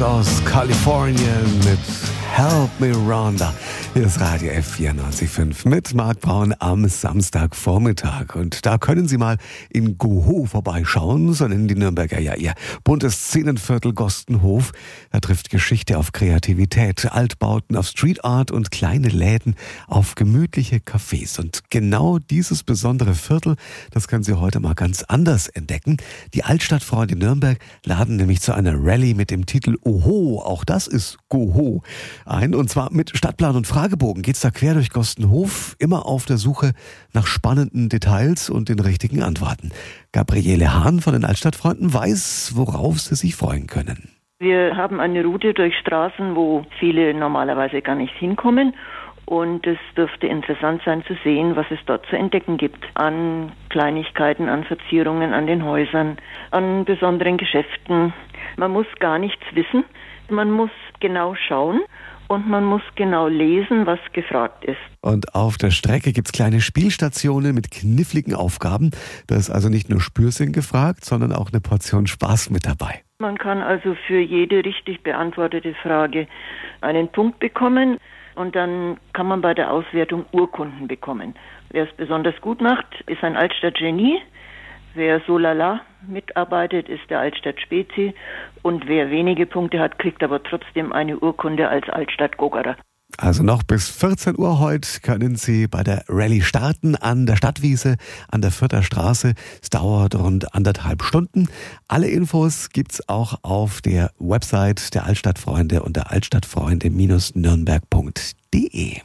aus Kalifornien mit Help Me Rhonda. Hier ist Radio F94.5 mit Marc Braun am Samstagvormittag. Und da können Sie mal in Goho vorbeischauen, so nennen die Nürnberger ja ihr buntes Szenenviertel Gostenhof. Da trifft Geschichte auf Kreativität, Altbauten auf Street Art und kleine Läden auf gemütliche Cafés. Und genau dieses besondere Viertel, das können Sie heute mal ganz anders entdecken. Die Altstadtfreunde Nürnberg laden nämlich zu einer Rallye mit dem Titel Oho, auch das ist Goho, ein. Und zwar mit Stadtplan und Fragebogen geht's da quer durch Gostenhof, immer auf der Suche nach spannenden Details und den richtigen Antworten. Gabriele Hahn von den Altstadtfreunden weiß, worauf sie sich freuen können. Wir haben eine Route durch Straßen, wo viele normalerweise gar nicht hinkommen. Und es dürfte interessant sein zu sehen, was es dort zu entdecken gibt. An Kleinigkeiten, an Verzierungen, an den Häusern, an besonderen Geschäften. Man muss gar nichts wissen. Man muss genau schauen. Und man muss genau lesen, was gefragt ist. Und auf der Strecke gibt's kleine Spielstationen mit kniffligen Aufgaben. Da ist also nicht nur Spürsinn gefragt, sondern auch eine Portion Spaß mit dabei. Man kann also für jede richtig beantwortete Frage einen Punkt bekommen. Und dann kann man bei der Auswertung Urkunden bekommen. Wer es besonders gut macht, ist ein Altstadtgenie. Wer so lala mitarbeitet, ist der Altstadt-Spezi. Und wer wenige Punkte hat, kriegt aber trotzdem eine Urkunde als Altstadt-Gogerer. Also noch bis 14 Uhr heute können Sie bei der Rallye starten an der Stadtwiese an der Fürther Straße. Es dauert rund 1,5 Stunden. Alle Infos gibt's auch auf der Website der Altstadtfreunde unter altstadtfreunde-nürnberg.de.